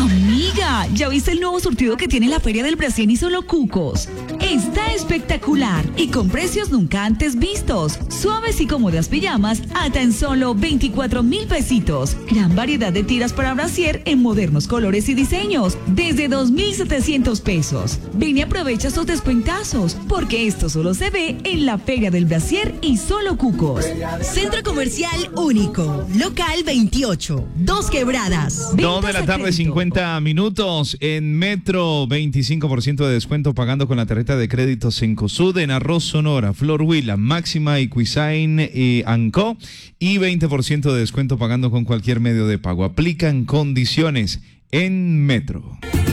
Amiga, ¿ya viste el nuevo surtido que tiene la Feria del Brasil y Solo Cucos? Está espectacular y con precios nunca antes vistos. Suaves y cómodas pijamas hasta en solo 24,000 pesitos. Gran variedad de tiras para brasier en modernos colores y diseños, desde 2,700 pesos. Ven y aprovecha estos descuentazos, porque esto solo se ve en la Feria del Brasier y Solo Cucos. Centro Comercial Único, local 28, Dos Quebradas. 2 de la tarde, 50 minutos. En Metro, 25% de descuento pagando con la tarjeta de crédito Cencosud en Arroz Sonora, Flor Huila, Máxima y Cuisain y Anco. Y 20% de descuento pagando con cualquier medio de pago. Aplican condiciones en Metro.